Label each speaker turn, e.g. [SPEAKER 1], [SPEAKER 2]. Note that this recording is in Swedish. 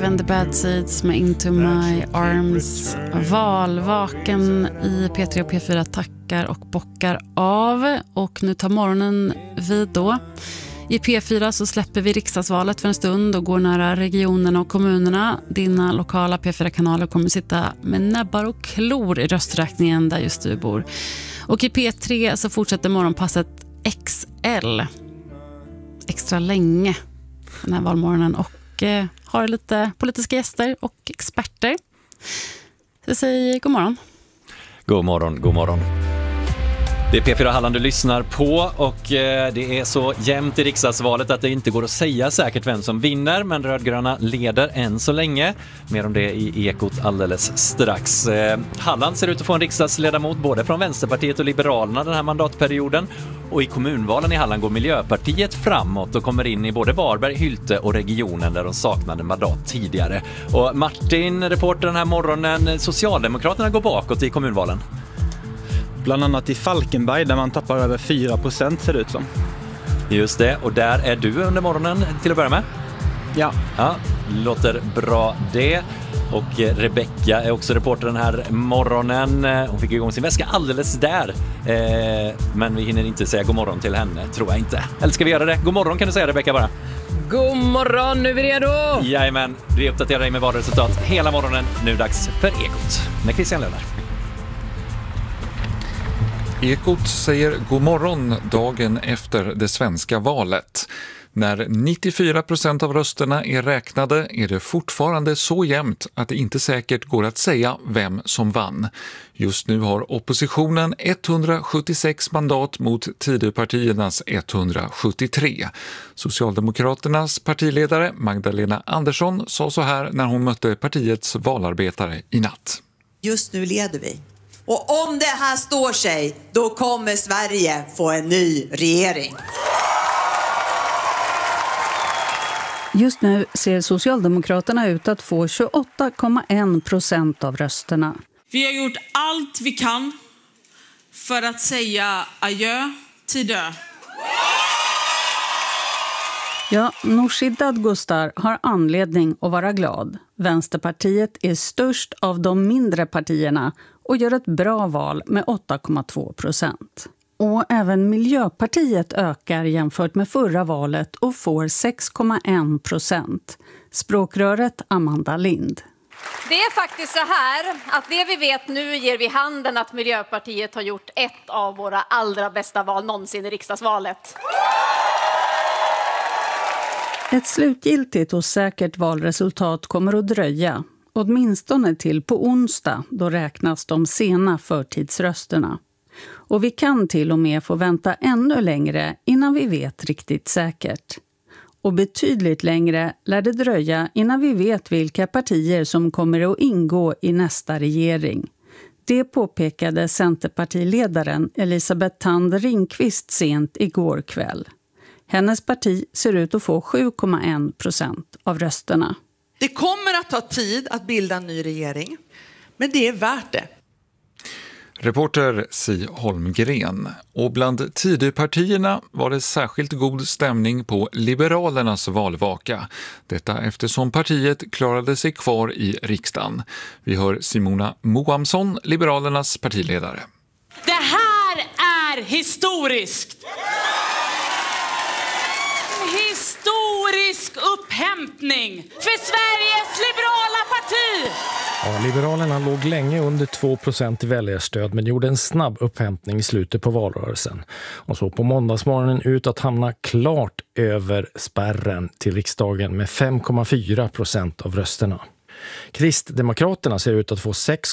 [SPEAKER 1] Live and the Bad Seeds med Into My Arms. Valvaken i P3 och P4 tackar och bockar av. Och nu tar morgonen vid då. I P4 så släpper vi riksdagsvalet för en stund och går nära regionerna och kommunerna. Dina lokala P4-kanaler kommer sitta med näbbar och klor i rösträkningen där just du bor. Och i P3 så fortsätter morgonpasset XL. Extra länge den här valmorgonen och har lite politiska gäster och experter. Så jag säger god morgon.
[SPEAKER 2] God morgon, god morgon. Det är P4 Halland du lyssnar på och det är så jämnt i riksdagsvalet att det inte går att säga säkert vem som vinner, men rödgröna leder än så länge. Mer om det i Ekot alldeles strax. Halland ser ut att få en riksdagsledamot både från Vänsterpartiet och Liberalerna den här mandatperioden, och i kommunvalen i Halland går Miljöpartiet framåt och kommer in i både Varberg, Hylte och regionen där de saknade mandat tidigare. Och Martin, reporter den här morgonen, Socialdemokraterna går bakåt i kommunvalen.
[SPEAKER 3] Bland annat i Falkenberg där man tappar över 4% ser det ut som.
[SPEAKER 2] Just det, och där är du under morgonen till att börja med.
[SPEAKER 3] Ja,
[SPEAKER 2] låter bra det. Och Rebecka är också reporter den här morgonen. Hon fick igång sin väska alldeles där. Men vi hinner inte säga god morgon till henne, tror jag inte. Eller ska vi göra det? God morgon kan du säga, Rebecka, bara.
[SPEAKER 4] God morgon, nu är vi redo!
[SPEAKER 2] Jajamän, vi uppdaterar dig med valresultat hela morgonen. Nu dags för Ekot med Christian Lönnner.
[SPEAKER 5] Ekot säger god morgon dagen efter det svenska valet. När 94% av rösterna är räknade är det fortfarande så jämnt att det inte säkert går att säga vem som vann. Just nu har oppositionen 176 mandat mot Tidöpartiernas 173. Socialdemokraternas partiledare Magdalena Andersson sa så här när hon mötte partiets valarbetare i natt.
[SPEAKER 6] Just nu leder vi. Och om det här står sig, då kommer Sverige få en ny regering.
[SPEAKER 7] Just nu ser Socialdemokraterna ut att få 28,1% av rösterna.
[SPEAKER 8] Vi har gjort allt vi kan för att säga adjö till dö.
[SPEAKER 7] Ja, Nooshi Dadgostar har anledning att vara glad. Vänsterpartiet är störst av de mindre partierna och gör ett bra val med 8,2%. Och även Miljöpartiet ökar jämfört med förra valet och får 6,1%. Språkröret Amanda Lind.
[SPEAKER 9] Det är faktiskt så här att det vi vet nu ger vid handen att Miljöpartiet har gjort ett av våra allra bästa val någonsin i riksdagsvalet.
[SPEAKER 7] Ett slutgiltigt och säkert valresultat kommer att dröja. Åtminstone till på onsdag, då räknas de sena förtidsrösterna. Och vi kan till och med få vänta ännu längre innan vi vet riktigt säkert. Och betydligt längre lär det dröja innan vi vet vilka partier som kommer att ingå i nästa regering. Det påpekade Centerpartiledaren Elisabeth Thand Ringqvist sent igår kväll. Hennes parti ser ut att få 7,1% av rösterna.
[SPEAKER 6] Det kommer att ta tid att bilda en ny regering, men det är värt det.
[SPEAKER 5] Reporter Si Holmgren. Och bland Tidöpartierna var det särskilt god stämning på Liberalernas valvaka. Detta eftersom partiet klarade sig kvar i riksdagen. Vi hör Simona Moamsson, Liberalernas partiledare.
[SPEAKER 8] Det här är historiskt! Historisk upphämtning för Sveriges liberala parti!
[SPEAKER 10] Ja, Liberalerna låg länge under 2% i väljarstöd men gjorde en snabb upphämtning i slutet på valrörelsen. Och så på måndagsmorgonen ut att hamna klart över spärren till riksdagen med 5,4% av rösterna. Kristdemokraterna ser ut att få